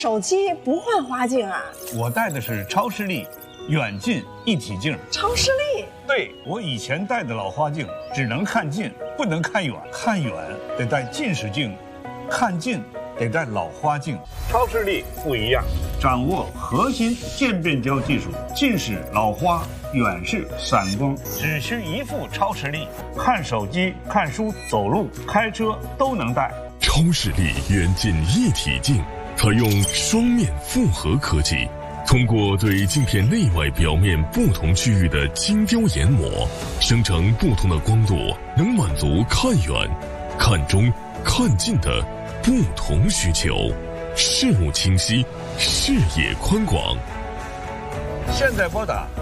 手机不换花镜啊？ 我戴的是超视力远近一体镜。 超视力？ 对，我以前戴的老花镜只能看近，不能看远，看远得戴近视镜，看近得戴老花镜。超视力不一样，掌握核心渐变焦技术，近视、老花、远视、散光，只需一副超视力，看手机、看书、走路、开车都能戴。 超视力远近一体镜采用双面复合科技，通过对镜片内外表面不同区域的精雕研磨，生成不同的光度，能满足看远、看中、看近的不同需求，视物清晰，视野宽广。 现在拨打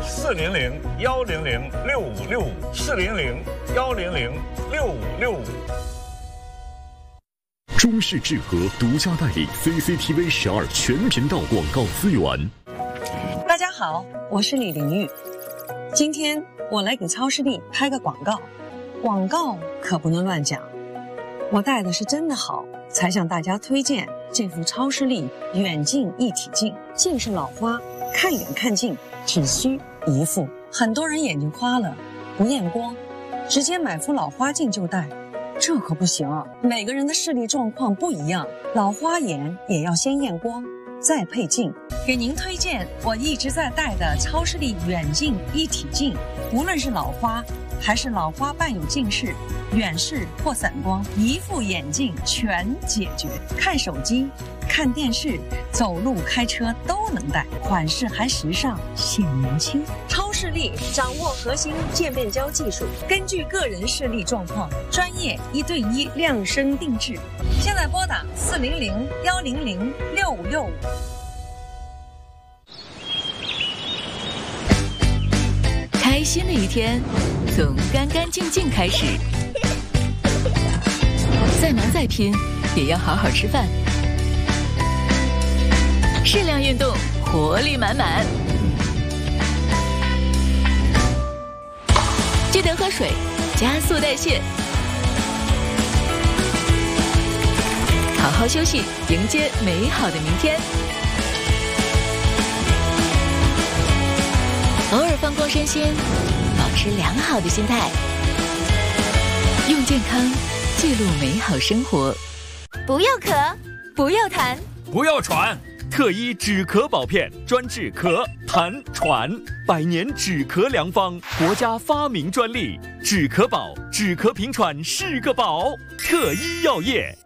400-100-6565，400-100-6565。 中视智和独家代理 CCTV 12全频道广告资源。 大家好，我是李玲玉。今天我来给超视力拍个广告，广告可不能乱讲。我戴的是真的好，才向大家推荐这副超视力远近一体镜。近视老花，看远看近只需一副。很多人眼睛花了，不验光，直接买副老花镜就戴。这可不行啊！每个人的视力状况不一样，老花眼也要先验光，再配镜。给您推荐我一直在戴的超视力远近一体镜，无论是老花还是老花伴有近视、远视或散光，一副眼镜全解决。看手机、看电视、走路、开车都能戴，款式还时尚，显年轻。超视力掌握核心渐变焦技术，根据个人视力状况，专业1对1量身定制。现在拨打400-100-6565。 开心的一天，从干干净净开始。再忙再拼，也要好好吃饭。适量运动，活力满满。记得喝水，加速代谢。好好休息，迎接美好的明天。偶尔放空身心，保持良好的心态，用健康记录美好生活。 不要咳，不要痰， 不要喘，特医止咳保片，专治咳、痰、喘，100年止咳良方，国家发明专利，止咳宝，止咳平喘是个宝。特医药业。